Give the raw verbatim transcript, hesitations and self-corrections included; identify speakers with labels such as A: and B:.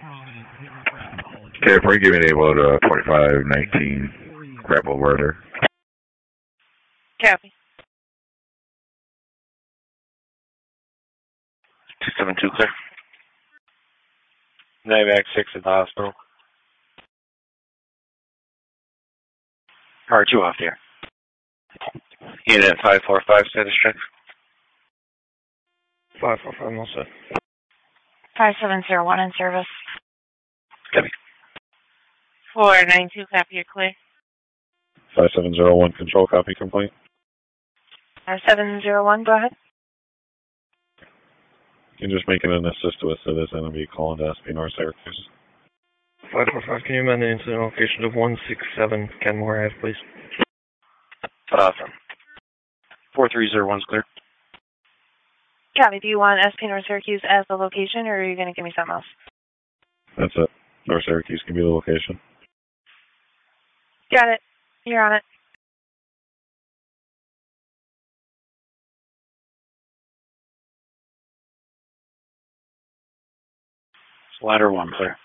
A: Okay, if we give me an able to twenty-five nineteen grapple weather.
B: Copy.
C: two seven two clear. Navac six at the hospital. R two off there. Unit five four five status check.
D: five four five, all set.
B: five seven zero one in service.
C: Copy.
B: four nine two, copy, you're clear.
E: five seven zero one, control, copy, complaint.
B: five seven zero one, go ahead.
E: You're just making an assist with citizen and be calling to S P North Syracuse.
D: five four five, can you amend the incident location of one six seven Kenmore Ave, please?
C: Awesome. four three zero one's clear.
B: Copy, do you want S P North Syracuse as the location, or are you going to give me something else?
E: That's it. North Syracuse can be the location.
B: Got it. You're on it.
C: Ladder one clear.